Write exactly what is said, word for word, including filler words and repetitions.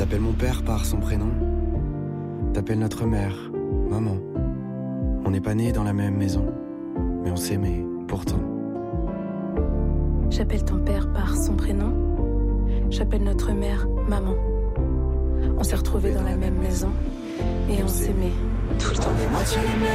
T'appelles mon père par son prénom. T'appelles notre mère maman. On n'est pas nés dans la même maison, mais on s'aimait pourtant. J'appelle ton père par son prénom. J'appelle notre mère maman. On s'est retrouvés dans la même maison et on s'aimait tout le temps.